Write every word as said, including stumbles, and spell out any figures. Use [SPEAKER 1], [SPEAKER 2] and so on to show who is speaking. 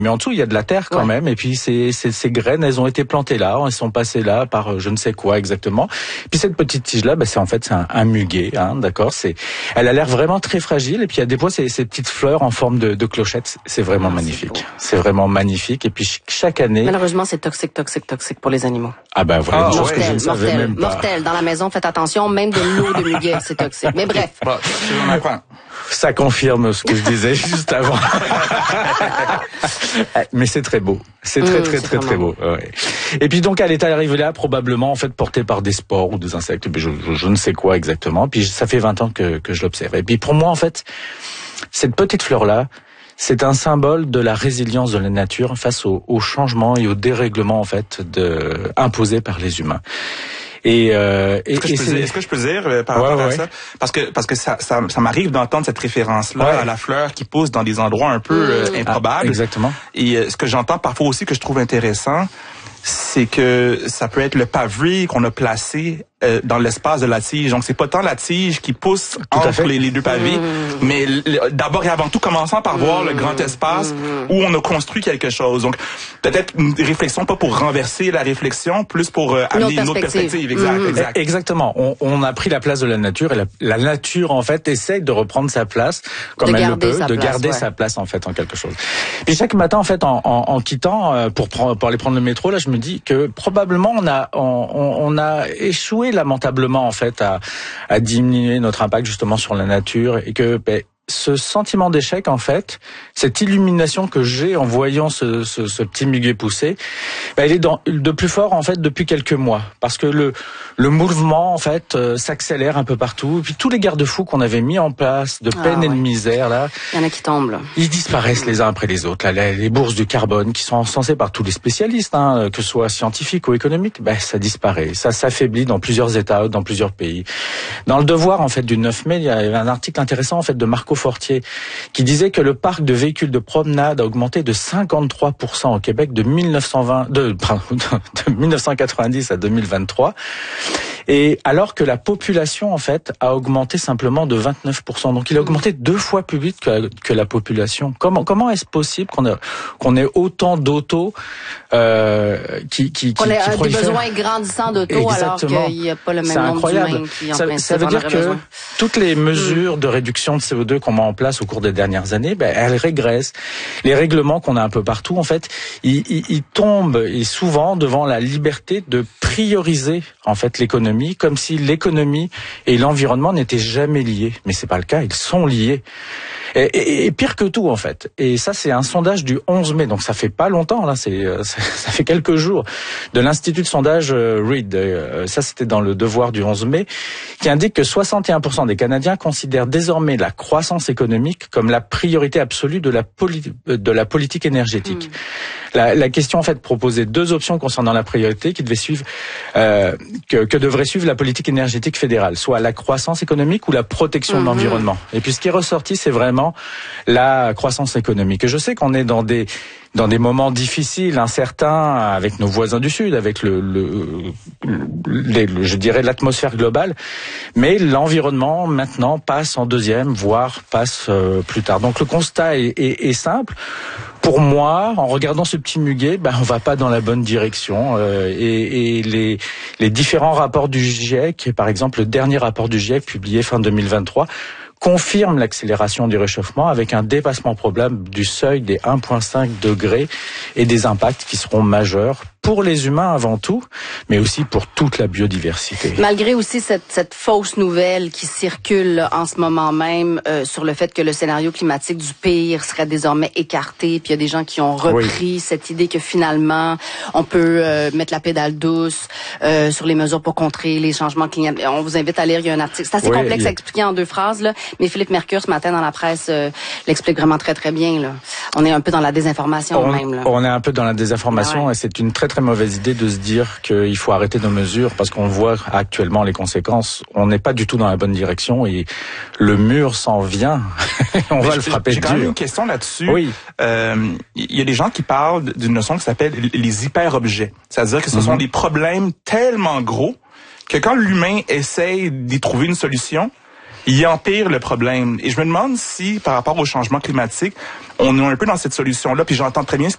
[SPEAKER 1] Mais en dessous, il y a de la terre quand ouais. même. Et puis, ces, ces, ces graines, elles ont été plantées là. Elles sont passées là par je ne sais quoi exactement. Puis cette petite tige-là, bah, c'est en fait c'est un, un muguet, hein, d'accord. C'est, elle a l'air vraiment très fragile. Et puis, il y a des fois, ces, ces petites fleurs en forme de, de clochette. C'est vraiment ah, magnifique. C'est, c'est vraiment magnifique. Et puis, chaque année...
[SPEAKER 2] Malheureusement, c'est toxique, toxique, toxique pour les animaux.
[SPEAKER 1] Ah ben, vraiment,
[SPEAKER 2] ah,
[SPEAKER 1] chose
[SPEAKER 2] mortel,
[SPEAKER 1] que je ne savais
[SPEAKER 2] mortel,
[SPEAKER 1] même pas.
[SPEAKER 2] Mortel. Dans la maison, faites attention. Même de l'eau de muguet, c'est toxique. Mais bref.
[SPEAKER 3] Bon, on apprend.
[SPEAKER 1] Ça confirme ce que je disais juste avant. Mais c'est très beau. C'est très, mmh, très, c'est très, très beau. Ouais. Et puis donc, elle est arrivée là, probablement, en fait, portée par des spores ou des insectes. Je, je, je ne sais quoi exactement. Puis ça fait vingt ans que, que je l'observe. Et puis pour moi, en fait, cette petite fleur-là, c'est un symbole de la résilience de la nature face au, au changement et au dérèglement, en fait, de, imposés par les humains. Et, euh,
[SPEAKER 3] est-ce, que
[SPEAKER 1] et
[SPEAKER 3] je peux, est-ce que je peux dire euh, par
[SPEAKER 1] ouais,
[SPEAKER 3] rapport
[SPEAKER 1] ouais.
[SPEAKER 3] à ça, parce que parce que ça ça, ça m'arrive d'entendre cette référence-là ouais. à la fleur qui pousse dans des endroits un peu euh, improbables.
[SPEAKER 1] Ah, exactement.
[SPEAKER 3] Et euh, ce que j'entends parfois aussi que je trouve intéressant, c'est que ça peut être le pavé qu'on a placé euh, dans l'espace de la tige. Donc c'est pas tant la tige qui pousse tout entre les, les deux pavés, mmh. mais le, d'abord et avant tout commençant par mmh. voir le grand espace mmh. où on a construit quelque chose. Donc peut-être une réflexion pas pour renverser la réflexion, plus pour euh, amener une autre, une autre perspective. Exact, mmh. exact.
[SPEAKER 1] Exactement. On, on a pris la place de la nature et la, la nature en fait essaye de reprendre sa place comme
[SPEAKER 2] de
[SPEAKER 1] elle le peut, de
[SPEAKER 2] place,
[SPEAKER 1] garder
[SPEAKER 2] ouais.
[SPEAKER 1] sa place en fait en quelque chose. Et chaque matin en fait en, en, en quittant euh, pour prendre, pour aller prendre le métro là, je me dis que probablement on a on, on a échoué lamentablement en fait à, à diminuer notre impact justement sur la nature et que ben, ce sentiment d'échec en fait, cette illumination que j'ai en voyant ce, ce, ce petit muguet pousser, ben, elle est dans, de plus fort en fait depuis quelques mois parce que le le mouvement en fait euh, s'accélère un peu partout et puis tous les garde-fous qu'on avait mis en place de peine ah, et ouais. de misère là,
[SPEAKER 2] il y en a qui tombent là.
[SPEAKER 1] Ils disparaissent les uns après les autres. Là, les, les bourses du carbone qui sont encensées par tous les spécialistes, hein, que ce soit scientifiques ou économiques, ben ça disparaît, ça s'affaiblit dans plusieurs États, dans plusieurs pays. Dans le Devoir en fait du neuf mai, il y avait un article intéressant en fait de Marco Fortier qui disait que le parc de véhicules de promenade a augmenté de cinquante-trois pour cent au Québec de mille neuf cent vingt, de, de mille neuf cent quatre-vingt-dix à deux mille vingt-trois. Et alors que la population, en fait, a augmenté simplement de vingt-neuf pour cent. Donc, il a augmenté deux fois plus vite que la, que la population. Comment, comment est-ce possible qu'on ait, qu'on ait autant d'autos euh, qui, qui,
[SPEAKER 2] qu'on
[SPEAKER 1] qui,
[SPEAKER 2] ait
[SPEAKER 1] qui
[SPEAKER 2] des
[SPEAKER 1] prolifèrent.
[SPEAKER 2] besoins grandissants d'autos alors qu'il n'y a pas le même nombre d'humains qui en
[SPEAKER 1] ça, ça veut dire que
[SPEAKER 2] besoin.
[SPEAKER 1] Toutes les mesures mmh. de réduction de C O deux qu'on met en place au cours des dernières années, ben, elles régressent. Les règlements qu'on a un peu partout, en fait, ils, ils, ils tombent et souvent devant la liberté de prioriser en fait l'économie, comme si l'économie et l'environnement n'étaient jamais liés. Mais c'est pas le cas, ils sont liés. Et, et, et pire que tout en fait. Et ça c'est un sondage du onze mai, donc ça fait pas longtemps là, c'est ça, ça fait quelques jours, de l'institut de sondage euh, Reid. Euh, ça c'était dans le Devoir du onze mai, qui indique que soixante et un pour cent des Canadiens considèrent désormais la croissance économique comme la priorité absolue de la poli- de la politique énergétique. Mmh. La, la question en fait proposait deux options concernant la priorité qui devait suivre euh, que, que devrait suivre la politique énergétique fédérale, soit la croissance économique ou la protection mmh. de l'environnement. Et puis ce qui est ressorti, c'est vraiment la croissance économique. Et je sais qu'on est dans des dans des moments difficiles, incertains, avec nos voisins du Sud, avec le, le, le, le je dirais l'atmosphère globale, mais l'environnement maintenant passe en deuxième, voire passe euh, plus tard. Donc le constat est, est, est simple. Pour moi, en regardant ce petit muguet, ben on va pas dans la bonne direction. Euh, et, et les, les différents rapports du GIEC, par exemple le dernier rapport du GIEC publié fin deux mille vingt-trois, confirme l'accélération du réchauffement avec un dépassement probable du seuil des un virgule cinq degrés et des impacts qui seront majeurs pour les humains avant tout, mais aussi pour toute la biodiversité.
[SPEAKER 2] Malgré aussi cette, cette fausse nouvelle qui circule là, en ce moment même euh, sur le fait que le scénario climatique du pire serait désormais écarté, puis il y a des gens qui ont repris oui. cette idée que finalement on peut euh, mettre la pédale douce euh, sur les mesures pour contrer les changements climatiques. On vous invite à lire, il y a un article, c'est assez oui, complexe a... à expliquer en deux phrases, là, mais Philippe Mercure ce matin dans la presse euh, l'explique vraiment très très bien. Là. On est un peu dans la désinformation
[SPEAKER 1] on,
[SPEAKER 2] même. Là.
[SPEAKER 1] On est un peu dans la désinformation ah ouais. et c'est une très très mauvaise idée de se dire qu'il faut arrêter nos mesures parce qu'on voit actuellement les conséquences. On n'est pas du tout dans la bonne direction et le mur s'en vient. on Mais va le frapper
[SPEAKER 3] dur. J'ai quand même
[SPEAKER 1] dur.
[SPEAKER 3] une question là-dessus.
[SPEAKER 1] Oui.
[SPEAKER 3] Euh, il y a des gens qui parlent d'une notion qui s'appelle les hyper-objets. C'est-à-dire que ce mm-hmm. sont des problèmes tellement gros que quand l'humain essaye d'y trouver une solution, il empire le problème. Et je me demande si, par rapport au changement climatique, on est un peu dans cette solution-là. Puis j'entends très bien ce